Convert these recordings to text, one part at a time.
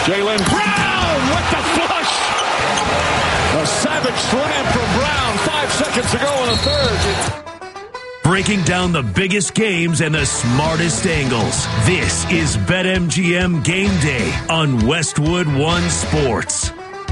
Jaylen Brown with the flush. A savage slam from Brown 5 seconds to go in the third. Breaking down the biggest games and the smartest angles. This is BetMGM Game Day on Westwood One Sports.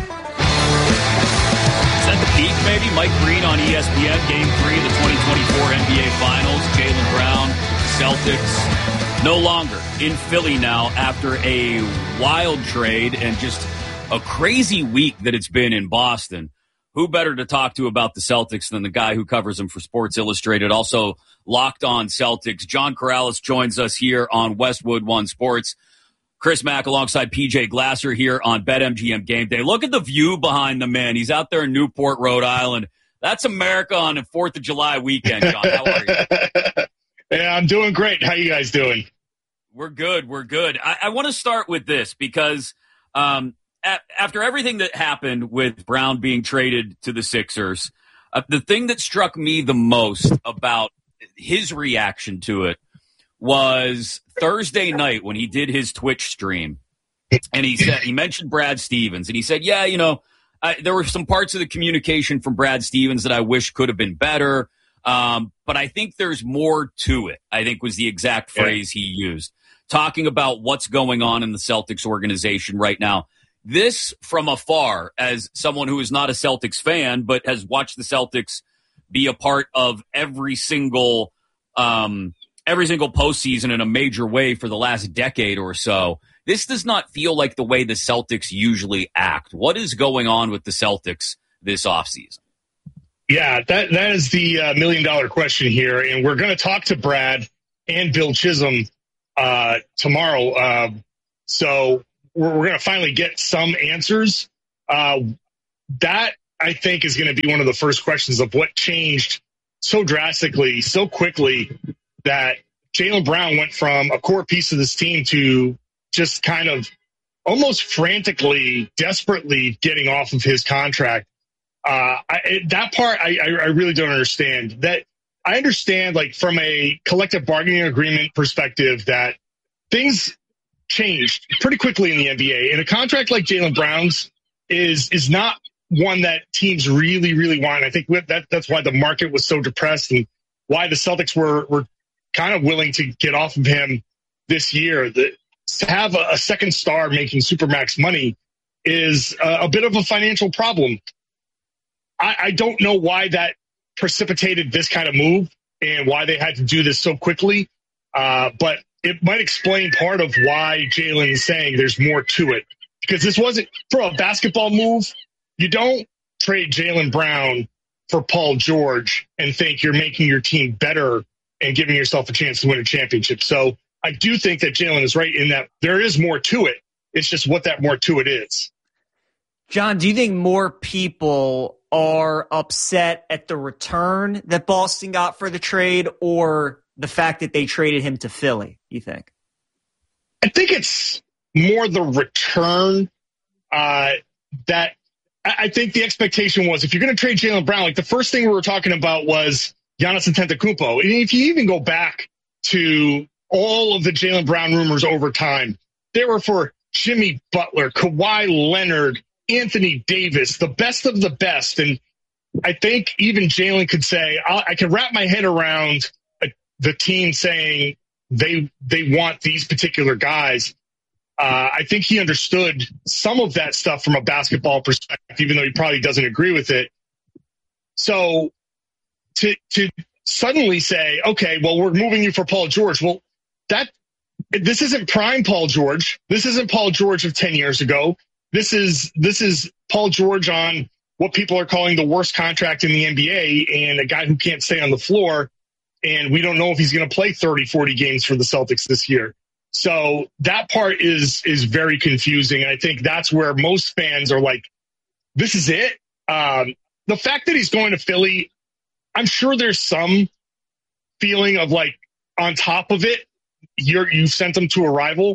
Is that the peak, maybe? Mike Green on ESPN, Game 3 of the 2024 NBA Finals. Jaylen Brown, Celtics, no longer in Philly now after a wild trade and just a crazy week that it's been in Boston. Who better to talk to about the Celtics than the guy who covers them for Sports Illustrated, also Locked On Celtics. John Corrales joins us here on Westwood One Sports. Chris Mack alongside PJ Glasser here on BetMGM Game Day. Look at the view behind the man. He's out there in Newport, Rhode Island. That's America on a 4th of July weekend, John. How are you? Yeah, I'm doing great. How you guys doing? We're good. We're good. I want to start with this because after everything that happened with Brown being traded to the Sixers, the thing that struck me the most about his reaction to it was Thursday night when he did his Twitch stream. And he mentioned Brad Stevens. And he said, yeah, there were some parts of the communication from Brad Stevens that I wish could have been better. But I think there's more to it, I think was the exact phrase he used. Talking about what's going on in the Celtics organization right now. This from afar, as someone who is not a Celtics fan, but has watched the Celtics be a part of every single postseason in a major way for the last decade or so, this does not feel like the way the Celtics usually act. What is going on with the Celtics this offseason? Yeah, that is the $1 million question here, and we're going to talk to Brad and Bill Chisholm tomorrow. So we're going to finally get some answers. That, I think, is going to be one of the first questions of what changed so drastically, so quickly, that Jaylen Brown went from a core piece of this team to just kind of almost frantically, desperately getting off of his contract. That part, I really don't understand. That I understand, like, from a collective bargaining agreement perspective, that things changed pretty quickly in the NBA. And a contract like Jaylen Brown's is not one that teams really, really want. I think that's why the market was so depressed and why the Celtics were kind of willing to get off of him this year. To have a second star making supermax money is a bit of a financial problem. I don't know why that precipitated this kind of move and why they had to do this so quickly. But it might explain part of why Jaylen is saying there's more to it. Because this wasn't for a basketball move. You don't trade Jaylen Brown for Paul George and think you're making your team better and giving yourself a chance to win a championship. So I do think that Jaylen is right in that there is more to it. It's just what that more to it is. John, do you think more people are upset at the return that Boston got for the trade or the fact that they traded him to Philly, you think? I think it's more the return that I think the expectation was if you're going to trade Jaylen Brown, like the first thing we were talking about was Giannis Antetokounmpo. And if you even go back to all of the Jaylen Brown rumors over time, they were for Jimmy Butler, Kawhi Leonard, Anthony Davis, the best of the best. And I think even Jaylen could say, I can wrap my head around the team saying they want these particular guys. I think he understood some of that stuff from a basketball perspective, even though he probably doesn't agree with it. So to suddenly say, okay, well, we're moving you for Paul George. Well, this isn't prime Paul George. This isn't Paul George of 10 years ago. This is Paul George on what people are calling the worst contract in the NBA and a guy who can't stay on the floor. And we don't know if he's going to play 30, 40 games for the Celtics this year. So that part is very confusing. And I think that's where most fans are like, this is it. The fact that he's going to Philly, I'm sure there's some feeling of like on top of it, you sent him to a rival.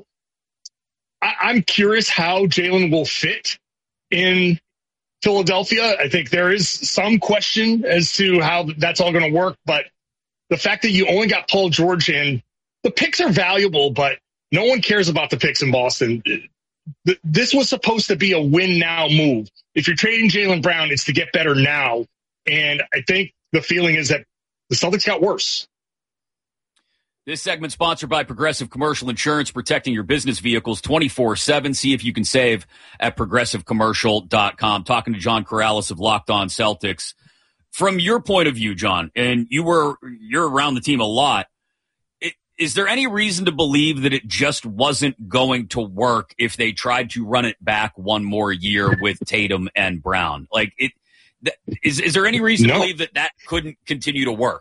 I'm curious how Jaylen will fit in Philadelphia. I think there is some question as to how that's all going to work. But the fact that you only got Paul George in, the picks are valuable, but no one cares about the picks in Boston. this was supposed to be a win now move. If you're trading Jaylen Brown, it's to get better now. And I think the feeling is that the Celtics got worse. This segment sponsored by Progressive Commercial Insurance, protecting your business vehicles 24/7. See if you can save at progressivecommercial.com. Talking to John Corrales of Locked On Celtics. From your point of view, John, and you're around the team a lot, is there any reason to believe that it just wasn't going to work if they tried to run it back one more year with Tatum and Brown? Like, is there any reason to believe that couldn't continue to work?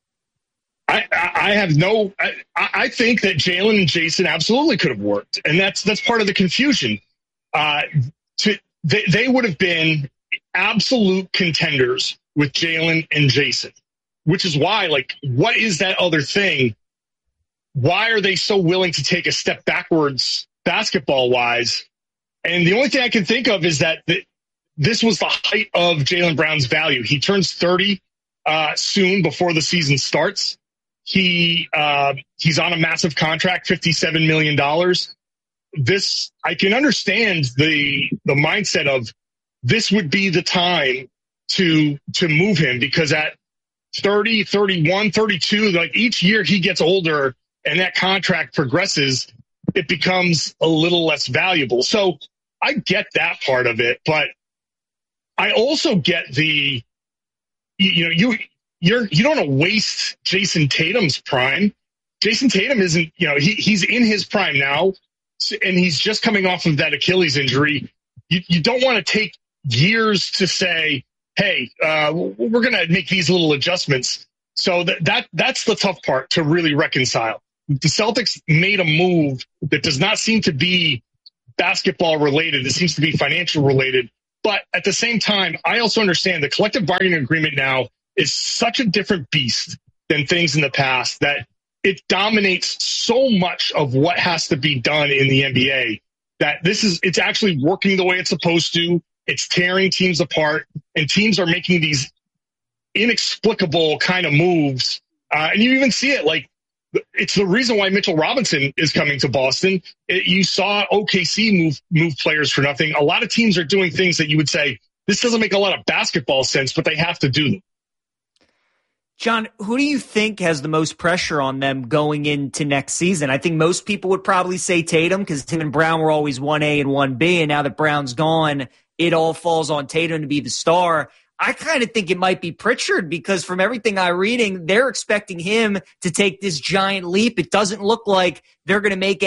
I think that Jaylen and Jason absolutely could have worked, and that's part of the confusion. They would have been absolute contenders with Jaylen and Jason, which is why, like, what is that other thing? Why are they so willing to take a step backwards basketball-wise? And the only thing I can think of is that this was the height of Jaylen Brown's value. He turns 30 soon before the season starts. He's on a massive contract, $57 million. I can understand the mindset of this would be the time to move him, because at 30, 31, 32, like each year he gets older and that contract progresses, it becomes a little less valuable. So I get that part of it, but I also get you don't want to waste Jason Tatum's prime. Jason Tatum isn't, he's in his prime now, and he's just coming off of that Achilles injury. You don't want to take years to say, hey, we're going to make these little adjustments. So that's the tough part to really reconcile. The Celtics made a move that does not seem to be basketball related. It seems to be financial related. But at the same time, I also understand the collective bargaining agreement now is such a different beast than things in the past that it dominates so much of what has to be done in the NBA that it's actually working the way it's supposed to. It's tearing teams apart, and teams are making these inexplicable kind of moves. And you even see it, like, it's the reason why Mitchell Robinson is coming to Boston. You saw OKC move players for nothing. A lot of teams are doing things that you would say, this doesn't make a lot of basketball sense, but they have to do them. John, who do you think has the most pressure on them going into next season? I think most people would probably say Tatum, because Tim and Brown were always 1A and 1B, and now that Brown's gone, it all falls on Tatum to be the star. I kind of think it might be Pritchard, because from everything I'm reading, they're expecting him to take this giant leap. It doesn't look like they're going to make